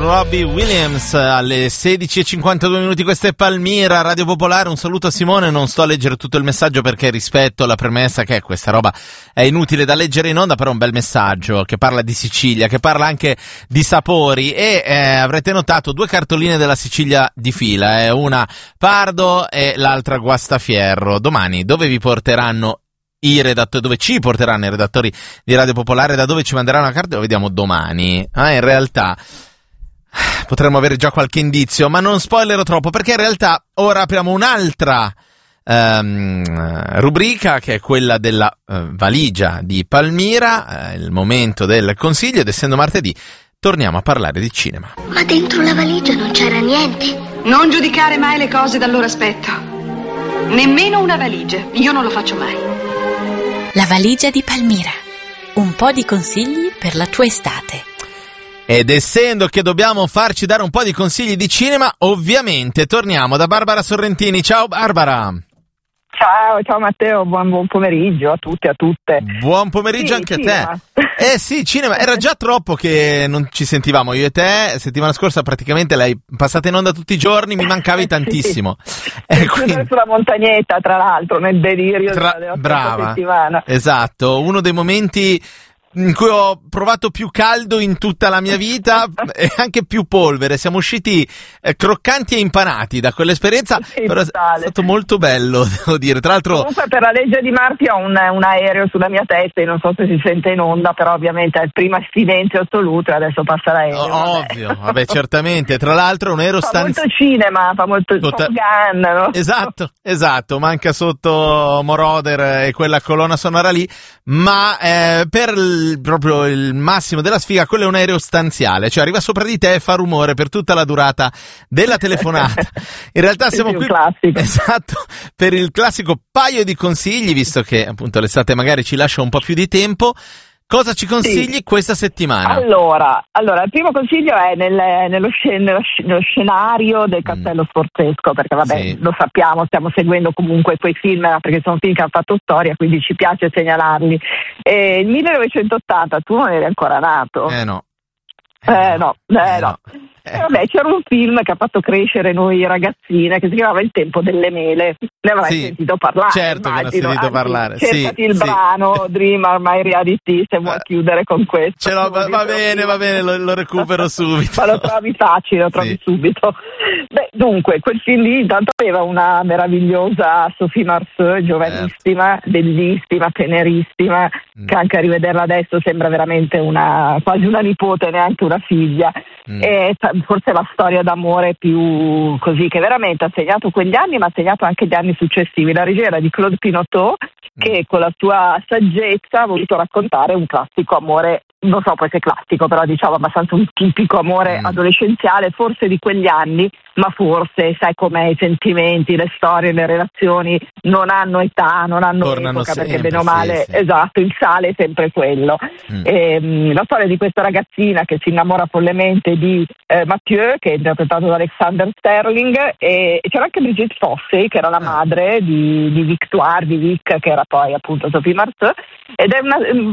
Robbie Williams alle 16:52 minuti. Questa è Palmira, Radio Popolare. Un saluto a Simone. Non sto a leggere tutto il messaggio perché rispetto la premessa che questa roba è inutile da leggere in onda, però è un bel messaggio che parla di Sicilia, che parla anche di sapori e avrete notato 2 cartoline della Sicilia di fila, una Pardo e l'altra Guastafierro. Domani dove vi porteranno i redattori, dove ci porteranno i redattori di Radio Popolare, da dove ci manderanno la carta, lo vediamo domani. In realtà potremmo avere già qualche indizio, ma non spoilerò troppo, perché in realtà ora apriamo un'altra rubrica, che è quella della valigia di Palmira, il momento del consiglio, ed essendo martedì torniamo a parlare di cinema. Ma dentro la valigia non c'era niente. Non giudicare mai le cose dal loro aspetto. Nemmeno una valigia, io non lo faccio mai. La valigia di Palmira. Un po' di consigli per la tua estate. Ed essendo che dobbiamo farci dare un po' di consigli di cinema, ovviamente torniamo da Barbara Sorrentini. Ciao Barbara! Ciao Matteo, buon pomeriggio a tutti e a tutte. Buon pomeriggio anche cinema. a te. Sì, cinema. Era già troppo che non ci sentivamo io e te. Settimana scorsa praticamente l'hai passata in onda tutti i giorni, mi mancavi tantissimo. Quindi... sulla montagnetta, tra l'altro, nel delirio della brava. settimana. Esatto, uno dei momenti in cui ho provato più caldo in tutta la mia vita e anche più polvere. Siamo usciti croccanti e impanati da quell'esperienza, sì, però totale. È stato molto bello, devo dire. Tra l'altro, comunque, per la legge di Murphy ho un aereo sulla mia testa e non so se si sente in onda, però ovviamente è prima silenzio assoluto e adesso passa l'aereo. Ovvio, vabbè, certamente. Tra l'altro è un aereo fa molto cinema, fa molto Top Gun, no? Esatto, manca sotto Moroder e quella colonna sonora lì, ma per proprio il massimo della sfiga, quello è un aereo stanziale, cioè arriva sopra di te e fa rumore per tutta la durata della telefonata. In realtà siamo qui, esatto, per il classico paio di consigli, visto che appunto l'estate magari ci lascia un po' più di tempo. Cosa ci consigli questa settimana? Allora, il primo consiglio è nello scenario del Castello Sforzesco, perché vabbè, lo sappiamo, stiamo seguendo comunque quei film, perché sono film che hanno fatto storia, quindi ci piace segnalarli. Il 1980, tu non eri ancora nato? No. No. Vabbè, c'era un film che ha fatto crescere noi ragazzine che si chiamava Il tempo delle mele. Ne avrai sentito parlare? Certo, immagino. che ne ho sentito parlare. Cercati il brano Dream Are My Reality, se vuoi chiudere con questo. Va bene, lo recupero subito. Ma lo trovi facile, lo trovi subito. Beh, dunque, quel film lì intanto aveva una meravigliosa Sophie Marceau, giovanissima, bellissima, tenerissima, che anche a rivederla adesso sembra veramente quasi una nipote, neanche una figlia. E forse la storia d'amore più così, che veramente ha segnato quegli anni, ma ha segnato anche gli anni successivi. La regia era di Claude Pinoteau, che con la sua saggezza ha voluto raccontare un classico amore, non so poi se classico, però diciamo abbastanza un tipico amore adolescenziale, forse di quegli anni, ma forse sai com'è, i sentimenti, le storie, le relazioni non hanno età, non hanno epoca, perché bene o male, esatto, il sale è sempre quello. La storia di questa ragazzina che si innamora follemente di Mathieu, che è interpretato da Alexander Sterling, e c'era anche Brigitte Fossey, che era la madre di Victoire, di Vic, che era poi appunto Sophie Marceau, ed è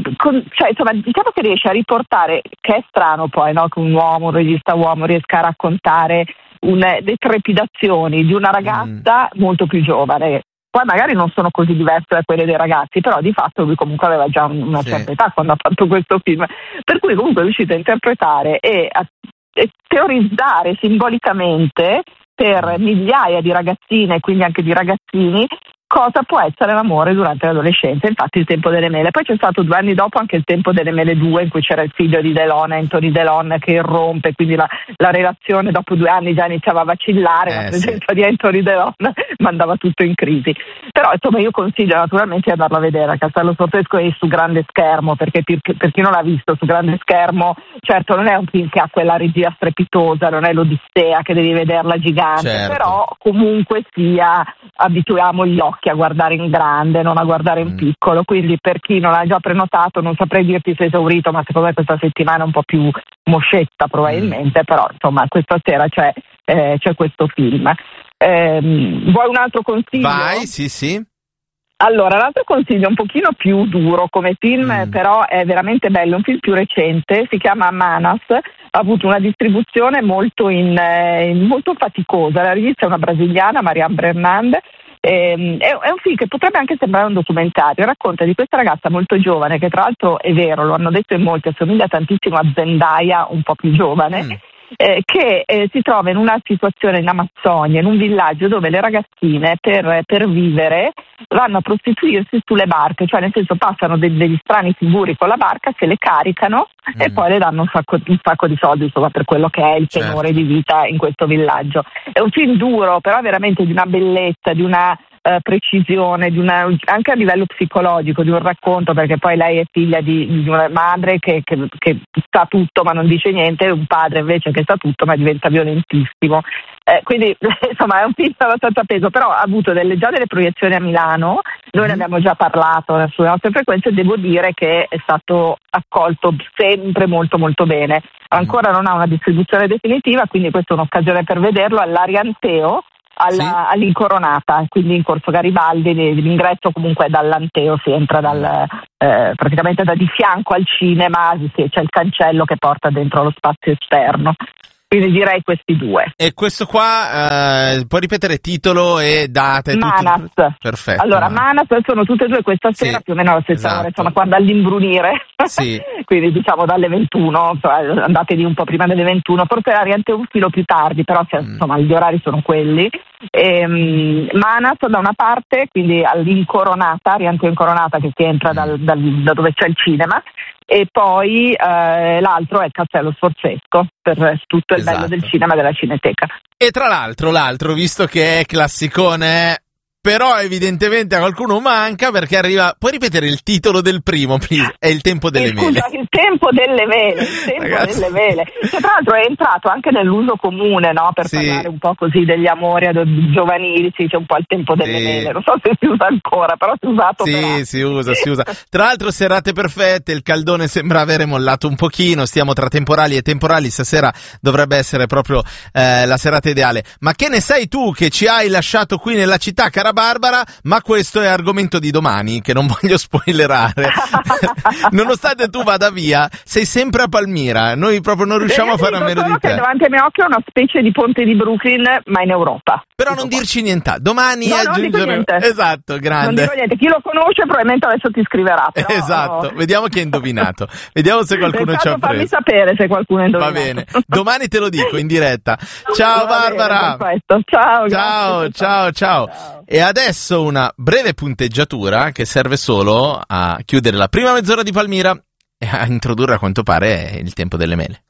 diciamo che riesce a riportare, che è strano poi, no, che un regista uomo riesca a raccontare le trepidazioni di una ragazza molto più giovane. Poi magari non sono così diverse da quelle dei ragazzi, però di fatto lui comunque aveva già una certa età quando ha fatto questo film, per cui comunque è riuscito a interpretare e a teorizzare simbolicamente per migliaia di ragazzine e quindi anche di ragazzini cosa può essere l'amore durante l'adolescenza, infatti Il tempo delle mele. Poi c'è stato 2 anni dopo anche Il tempo delle mele 2, in cui c'era il figlio di Delon, Anthony Delon, che irrompe, quindi la relazione dopo 2 anni già iniziava a vacillare, la presenza di Anthony Delon mandava tutto in crisi. Però insomma io consiglio naturalmente di andarlo a vedere, Castello Sforzesco è su grande schermo, perché per chi non l'ha visto su grande schermo, certo non è un film che ha quella regia strepitosa, non è l'Odissea che devi vederla gigante, però comunque sia abituiamo gli occhi a guardare in grande, non a guardare in piccolo, quindi per chi non ha già prenotato non saprei dirti se è esaurito, ma secondo me questa settimana è un po' più moscetta probabilmente, però insomma questa sera c'è questo film. Vuoi un altro consiglio? Vai, sì. Allora, l'altro consiglio è un pochino più duro come film, però è veramente bello, è un film più recente, si chiama Manas, ha avuto una distribuzione molto faticosa, la regista è una brasiliana, Marianne Bernande. È un film che potrebbe anche sembrare un documentario, racconta di questa ragazza molto giovane, che tra l'altro è vero, lo hanno detto in molti, assomiglia tantissimo a Zendaya, un po' più giovane, che si trova in una situazione in Amazzonia, in un villaggio dove le ragazzine per vivere vanno a prostituirsi sulle barche, cioè nel senso passano degli strani figuri con la barca, se le caricano e poi le danno un sacco di soldi, insomma, per quello che è il tenore di vita in questo villaggio. È un film duro, però veramente di una bellezza, di una precisione, anche a livello psicologico, di un racconto, perché poi lei è figlia di una madre che sa tutto ma non dice niente, e un padre invece che sa tutto ma diventa violentissimo. Quindi insomma è un film abbastanza peso, però ha avuto già delle proiezioni a Milano, noi ne abbiamo già parlato sulle nostre frequenze, devo dire che è stato accolto sempre molto molto bene. Ancora non ha una distribuzione definitiva, quindi questa è un'occasione per vederlo all'Arianteo, all'Incoronata, quindi in Corso Garibaldi. L'ingresso comunque è dall'Anteo, si entra praticamente da di fianco al cinema, c'è il cancello che porta dentro lo spazio esterno. Quindi direi questi due. E questo qua, puoi ripetere titolo e data? Manas. Perfetto. Allora, Manas sono tutte e due questa sera, più o meno alla stessa ora, insomma, quando all'imbrunire. Sì. Quindi diciamo dalle 21, andate lì un po' prima delle 21, forse Ariante un filo più tardi, però insomma gli orari sono quelli. Manas da una parte, quindi all'Incoronata, Ariante Incoronata, che si entra da dove c'è il cinema, e poi l'altro è il Castello Sforzesco, per tutto il bello del cinema della Cineteca. E tra l'altro, visto che è classicone, però evidentemente a qualcuno manca, perché arriva... Puoi ripetere il titolo del primo, please? È Il tempo delle mele. Scusa, Il tempo delle mele, delle mele. Che tra l'altro è entrato anche nell'uso comune, no? Per parlare un po' così degli amori giovanili, c'è un po' il tempo delle mele. Non so se si usa ancora, però si è usato. Sì, si usa. Tra l'altro serate perfette, il caldone sembra avere mollato un pochino, stiamo tra temporali e temporali, stasera dovrebbe essere proprio la serata ideale. Ma che ne sai tu che ci hai lasciato qui nella città, cara Barbara? Ma questo è argomento di domani, che non voglio spoilerare. Nonostante tu vada via, sei sempre a Palmira, noi proprio non riusciamo a fare a meno di te. Davanti ai miei occhi è una specie di ponte di Brooklyn, ma in Europa. Però non dirci niente, domani aggiungere. Esatto, grande. Non dico niente, chi lo conosce probabilmente adesso ti scriverà. Però... Esatto, vediamo chi ha indovinato. Vediamo se qualcuno ci ha preso. Fammi sapere se qualcuno ha indovinato. Va bene, domani te lo dico in diretta. Ciao Barbara. Perfetto, ciao. E adesso una breve punteggiatura che serve solo a chiudere la prima mezz'ora di Palmira e a introdurre a quanto pare il tempo delle mele.